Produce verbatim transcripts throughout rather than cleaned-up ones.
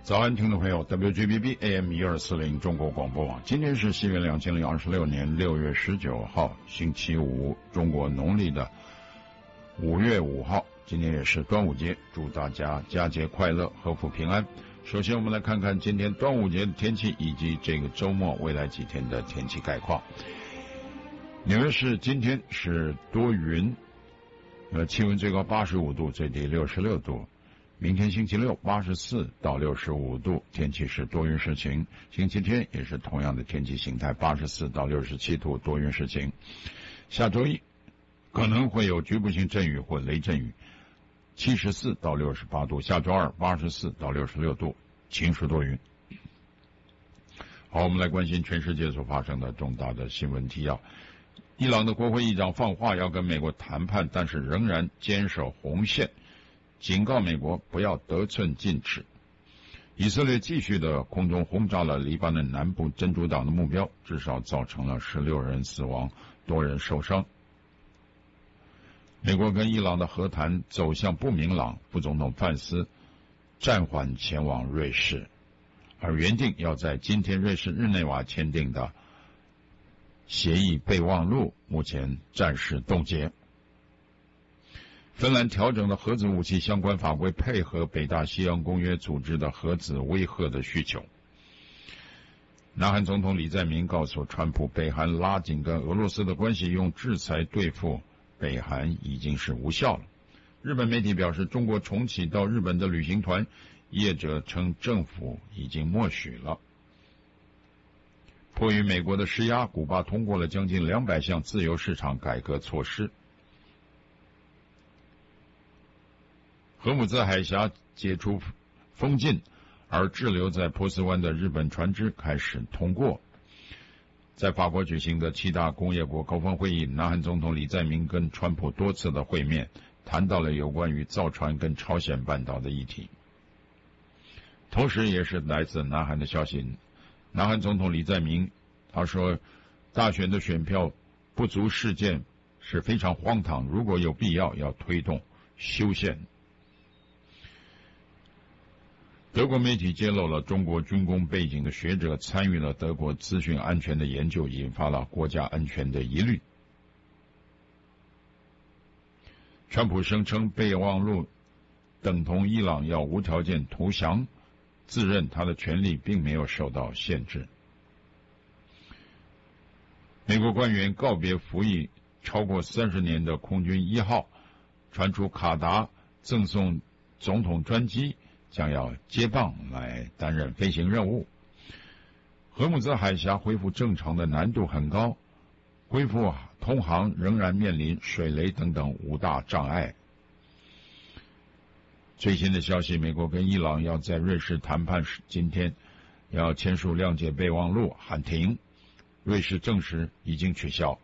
早安，听众朋友 ，W G B B A M 一二四零中国广播网，今天是西元两千零二十六年六月十九号，星期五，中国农历的五月五号，今天也是端午节，祝大家佳节快乐，阖福平安。首先，我们来看看今天端午节的天气以及这个周末未来几天的天气概况。纽约市今天是多云，呃，气温最高八十五度，最低六十六度。明天星期六八十四到六十五度，天气是多云时晴。星期天也是同样的天气形态，八十四到六十七度，多云时晴。下周一可能会有局部性阵雨或雷阵雨，七十四到六十八度。下周二八十四到六十六度，晴时多云。好，我们来关心全世界所发生的重大的新闻提要。伊朗的国会议长放话要跟美国谈判，但是仍然坚守红线，警告美国不要得寸进尺。以色列继续的空中轰炸了黎巴嫩南部真主党的目标，至少造成了十六人死亡，多人受伤。美国跟伊朗的和谈走向不明朗，副总统范斯暂缓前往瑞士，而原定要在今天瑞士日内瓦签订的协议备忘录目前暂时冻结。芬兰调整了核子武器相关法规，配合北大西洋公约组织的核子威慑的需求。南韩总统李在明告诉川普，北韩拉紧跟俄罗斯的关系，用制裁对付北韩已经是无效了。日本媒体表示，中国重启到日本的旅行团，业者称政府已经默许了。迫于美国的施压，古巴通过了将近两百项自由市场改革措施。荷姆兹海峡解除封禁，而滞留在波斯湾的日本船只开始通过。在法国举行的七大工业国高峰会议，南韩总统李在明跟川普多次的会面，谈到了有关于造船跟朝鲜半岛的议题。同时也是来自南韩的消息，南韩总统李在明他说，大选的选票不足事件是非常荒唐，如果有必要要推动修宪。德国媒体揭露了中国军工背景的学者参与了德国资讯安全的研究，引发了国家安全的疑虑。川普声称备忘录等同伊朗要无条件投降，自认他的权利并没有受到限制。美国官员告别服役超过三十年的空军一号，传出卡达赠送总统专机，将要接棒来担任飞行任务。荷姆兹海峡恢复正常的难度很高，恢复通航仍然面临水雷等等五大障碍。最新的消息，美国跟伊朗要在瑞士谈判时，今天要签署谅解备忘录，喊停。瑞士证实已经取消。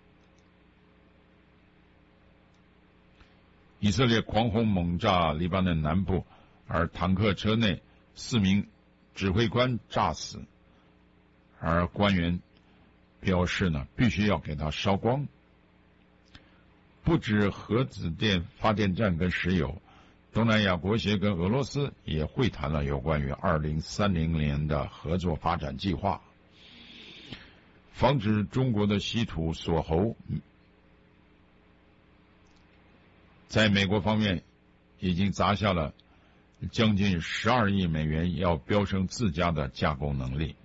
以色列狂轰猛炸黎巴嫩南部，而坦克车内四名指挥官炸死，而官员表示呢，必须要给他烧光。不止核子电发电站跟石油，东南亚国协跟俄罗斯也会谈了有关于二零三零年的合作发展计划，防止中国的稀土锁喉。在美国方面已经砸下了将近十二亿美元，要飙升自家的加工能力。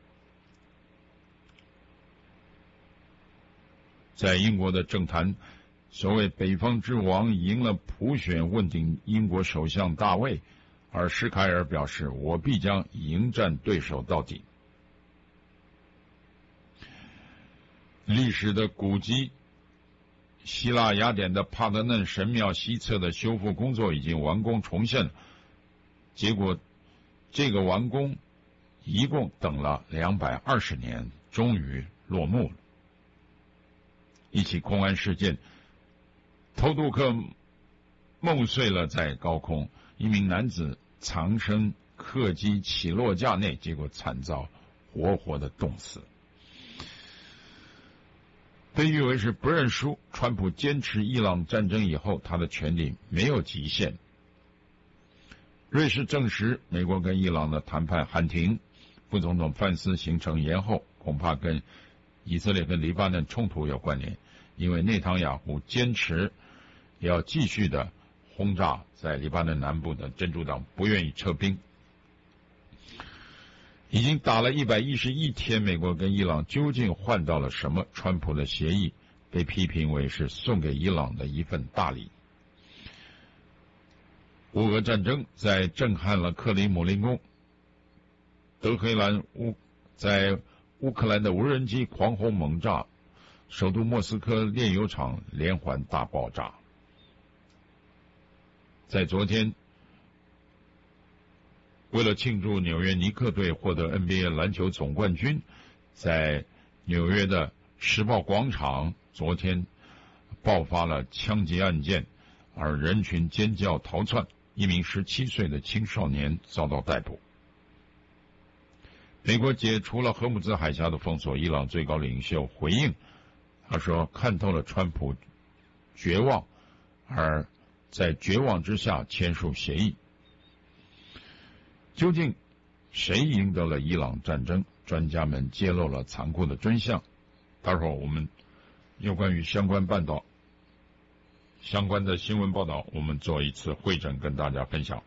在英国的政坛，所谓北方之王赢了普选，问鼎英国首相大位，而施凯尔表示，我必将迎战对手到底。历史的古迹希腊雅典的帕德嫩神庙西侧的修复工作已经完工重现了，结果这个完工一共等了两百二十年，终于落幕了。一起空安事件，偷渡客梦碎了在高空，一名男子藏身客机起落架内，结果惨遭活活的冻死。被誉为是不认输，川普坚持伊朗战争以后，他的权力没有极限。 瑞士证实美国跟伊朗的谈判喊停，副总统范斯行程延后，恐怕跟以色列跟黎巴嫩冲突有关联，因为内塔尼亚胡坚持要继续的轰炸在黎巴嫩南部的真主党，不愿意撤兵。已经打了一百一十一天，美国跟伊朗究竟换到了什么？川普的协议被批评为是送给伊朗的一份大礼。乌俄战争在震撼了克里姆林宫，德黑兰乌在乌克兰的无人机狂轰猛炸，首都莫斯科炼油厂连环大爆炸。在昨天，为了庆祝纽约尼克队获得 N B A 篮球总冠军，在纽约的时报广场昨天爆发了枪击案件，而人群尖叫逃窜，一名十七岁的青少年遭到逮捕。美国解除了荷姆兹海峡的封锁，伊朗最高领袖回应，他说看透了川普绝望，而在绝望之下签署协议。究竟谁赢得了伊朗战争？专家们揭露了残酷的真相。待会儿我们有关于相关报道、相关的新闻报道，我们做一次会诊跟大家分享。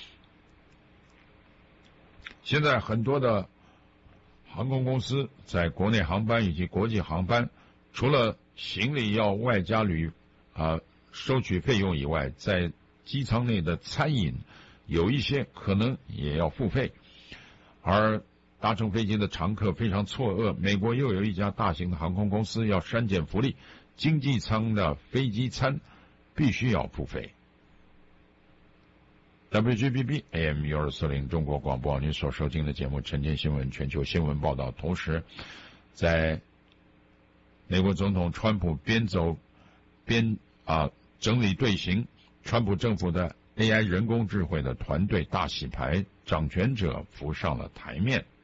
现在很多的航空公司在国内航班以及国际航班，除了行李要外加旅啊收取费用以外，在机舱内的餐饮有一些可能也要付费，而搭乘飞机的常客非常错愕，美国又有一家大型的航空公司要删减福利，经济舱的飞机餐必须要付费。W G B B A M 一二四零中国广播，您所收听的节目晨间新闻全球新闻报道。同时，在美国总统川普边走边啊整理队形，川普政府的 A I 人工智慧的团队大洗牌，掌权者浮上了台面。